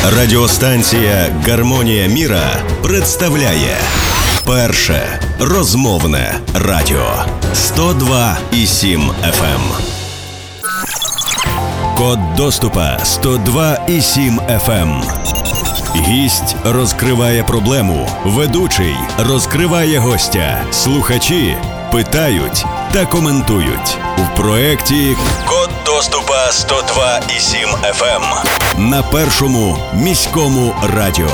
Радіостанція «Гармонія Міра» представляє перше розмовне радіо 102,7 FM. Код доступа 102,7 FM. Гість розкриває проблему, ведучий розкриває гостя, слухачі питають та коментують. У проєкті «Код доступа 102,7 FM» на першому міському радіо.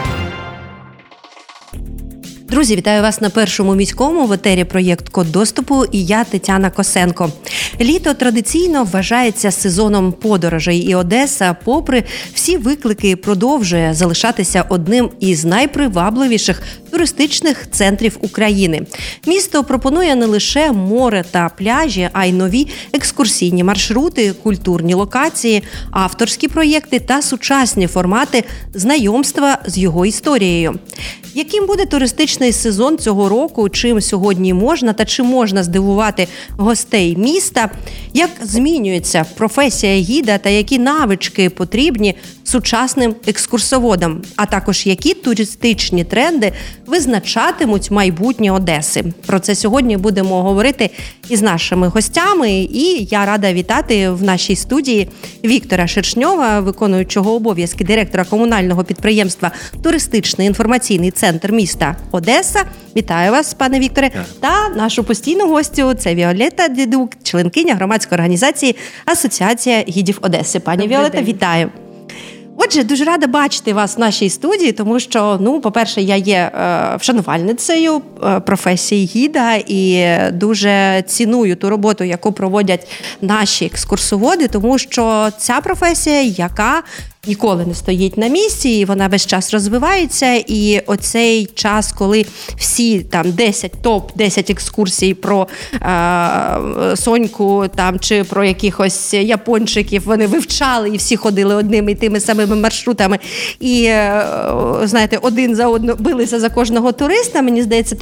Друзі, вітаю вас на першому міському, в етері проєкт «Код доступу» і я, Тетяна Косенко. Літо традиційно вважається сезоном подорожей, і Одеса, попри всі виклики, продовжує залишатися одним із найпривабливіших туристичних центрів України. Місто пропонує не лише море та пляжі, а й нові екскурсійні маршрути, культурні локації, авторські проєкти та сучасні формати знайомства з його історією. Яким буде туристичний сезон цього року, чим сьогодні можна та чи можна здивувати гостей міста, як змінюється професія гіда та які навички потрібні сучасним екскурсоводам, а також які туристичні тренди визначатимуть майбутнє Одеси. Про це сьогодні будемо говорити із нашими гостями, і я рада вітати в нашій студії Віктора Шершньова, виконуючого обов'язки директора комунального підприємства «Туристичний інформаційний центр міста Одеса». Вітаю вас, пане Вікторе. Та нашу постійну гостю – це Віолетта Дідук, членкиня громадської організації «Асоціація гідів Одеси». Пані Віолетта, вітаю. Отже, дуже рада бачити вас в нашій студії, тому що, по-перше, я є вшанувальницею професії гіда і дуже ціную ту роботу, яку проводять наші екскурсоводи, тому що ця професія, яка ніколи не стоїть на місці, і вона весь час розвивається, і оцей час, коли всі там топ-10 екскурсій про Соньку там, чи про якихось япончиків, вони вивчали і всі ходили одними і тими самими маршрутами, і, знаєте, один за одним билися за кожного туриста, мені здається,